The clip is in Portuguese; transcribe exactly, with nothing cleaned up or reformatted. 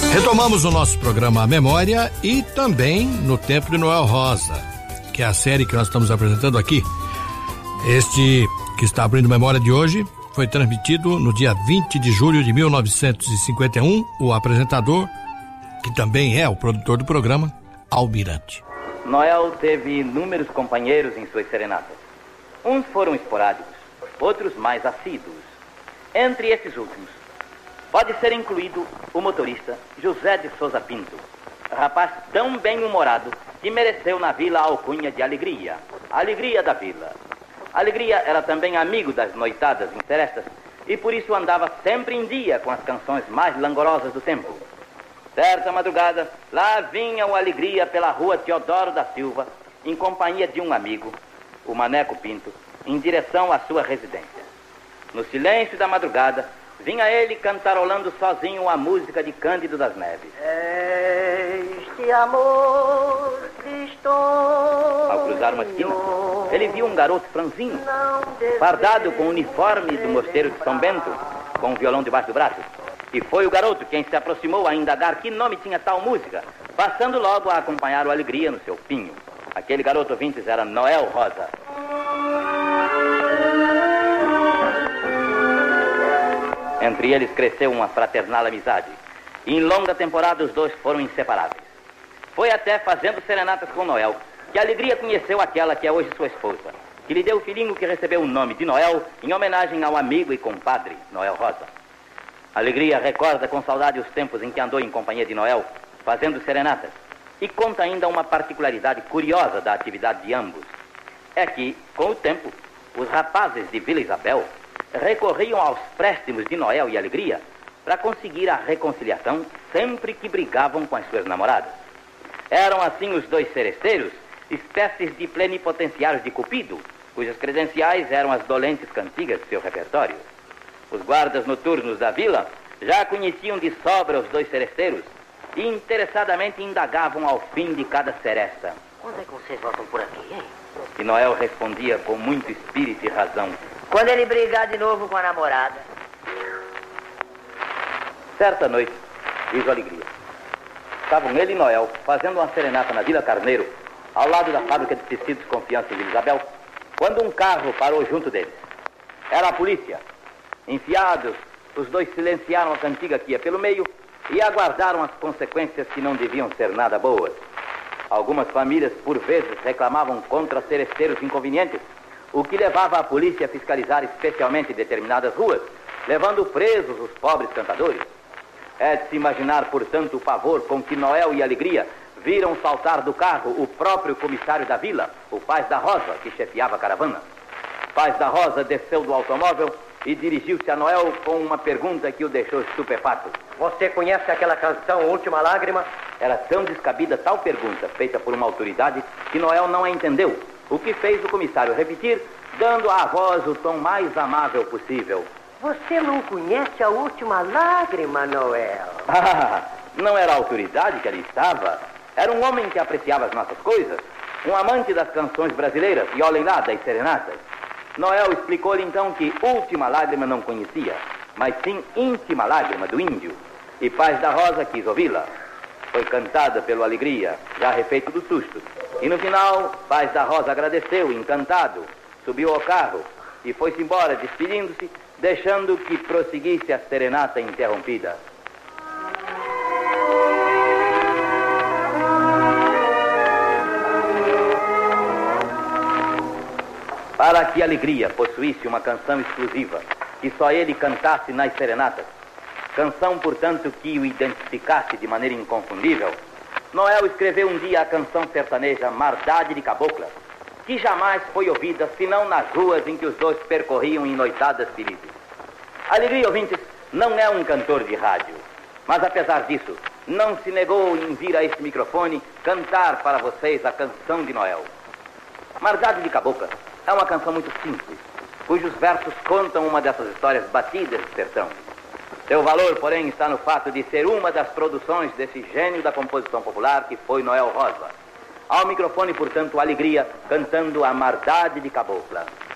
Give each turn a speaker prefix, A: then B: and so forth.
A: Retomamos o nosso programa A Memória e também no Tempo de Noel Rosa, que é a série que nós estamos apresentando aqui. Este que está abrindo a memória de hoje foi transmitido no dia vinte de julho de mil novecentos e cinquenta e um. O apresentador, que também é o produtor do programa, Almirante.
B: Noel teve inúmeros companheiros em suas serenatas. Uns foram esporádicos, outros mais assíduos. Entre esses últimos, pode ser incluído o motorista José de Souza Pinto, rapaz tão bem-humorado que mereceu na vila a alcunha de Alegria, a alegria da vila. Alegria era também amigo das noitadas interestas e por isso andava sempre em dia com as canções mais langorosas do tempo. Certa madrugada, lá vinha o Alegria pela rua Teodoro da Silva, em companhia de um amigo, o Maneco Pinto, em direção à sua residência. No silêncio da madrugada, vinha ele cantarolando sozinho a música de Cândido das Neves.
C: Este amor estou.
B: Ao cruzar uma esquina, ele viu um garoto franzino, fardado com o uniforme do mosteiro de São Bento, com um violão debaixo do braço. E foi o garoto quem se aproximou a indagar que nome tinha tal música, passando logo a acompanhar o Alegria no seu pinho. Aquele garoto, ouvintes, era Noel Rosa. Entre eles cresceu uma fraternal amizade. E em longa temporada os dois foram inseparáveis. Foi até fazendo serenatas com Noel que a Alegria conheceu aquela que é hoje sua esposa, que lhe deu o filhinho que recebeu o nome de Noel em homenagem ao amigo e compadre Noel Rosa. A Alegria recorda com saudade os tempos em que andou em companhia de Noel, fazendo serenatas, e conta ainda uma particularidade curiosa da atividade de ambos. É que, com o tempo, os rapazes de Vila Isabel recorriam aos préstimos de Noel e Alegria para conseguir a reconciliação sempre que brigavam com as suas namoradas. Eram assim os dois seresteiros, espécies de plenipotenciários de Cupido, cujas credenciais eram as dolentes cantigas de seu repertório. Os guardas noturnos da vila já conheciam de sobra os dois seresteiros e interessadamente indagavam ao fim de cada seresta.
C: Quando é que vocês voltam por aqui, hein?
B: E Noel respondia com muito espírito e razão:
C: Quando ele brigar de novo com a namorada.
B: Certa noite, diz o Alegria, estavam ele e Noel fazendo uma serenata na Vila Carneiro, ao lado da fábrica de tecidos Confiança em Vila Isabel, quando um carro parou junto deles. Era a polícia. Enfiados, os dois silenciaram a cantiga que ia pelo meio e aguardaram as consequências que não deviam ser nada boas. Algumas famílias, por vezes, reclamavam contra seresteiros inconvenientes, o que levava a polícia a fiscalizar especialmente determinadas ruas, levando presos os pobres cantadores. É de se imaginar, portanto, o pavor com que Noel e Alegria viram saltar do carro o próprio comissário da vila, o Paz da Rosa, que chefiava a caravana. Paz da Rosa desceu do automóvel e dirigiu-se a Noel com uma pergunta que o deixou estupefato.
D: Você conhece aquela canção Última Lágrima?
B: Era tão descabida tal pergunta, feita por uma autoridade, que Noel não a entendeu, o que fez o comissário repetir, dando à voz o tom mais amável possível.
C: Você não conhece a Última Lágrima, Noel?
B: Ah, não era a autoridade que ali estava. Era um homem que apreciava as nossas coisas, um amante das canções brasileiras e, olhem lá, das serenatas. Noel explicou-lhe então que Última Lágrima não conhecia, mas sim Íntima Lágrima do Índio. E Paz da Rosa quis ouvi-la. Foi cantada pelo Alegria, já refeito do susto. E no final, Paz da Rosa agradeceu, encantado, subiu ao carro e foi-se embora, despedindo-se, deixando que prosseguisse a serenata interrompida. Para que Alegria possuísse uma canção exclusiva, que só ele cantasse nas serenatas, canção, portanto, que o identificasse de maneira inconfundível, Noel escreveu um dia a canção sertaneja Mardade de Cabocla, que jamais foi ouvida senão nas ruas em que os dois percorriam em noitadas felizes. Alegria, ouvintes, não é um cantor de rádio, mas apesar disso, não se negou em vir a este microfone cantar para vocês a canção de Noel. Mardade de Cabocla é uma canção muito simples, cujos versos contam uma dessas histórias batidas do sertão. Seu valor, porém, está no fato de ser uma das produções desse gênio da composição popular que foi Noel Rosa. Ao microfone, portanto, Alegria, cantando a Mardade de Cabocla.